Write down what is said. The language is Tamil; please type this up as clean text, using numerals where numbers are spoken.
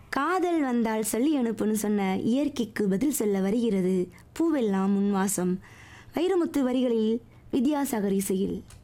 காதல் வந்தால் சொல்லி அனுப்புன்னு சொன்ன இயற்கைக்கு பதில் சொல்ல வருகிறது பூவெல்லாம் முன்வாசம். வைரமுத்து வரிகளில் வித்யாசாகர் இசையில்.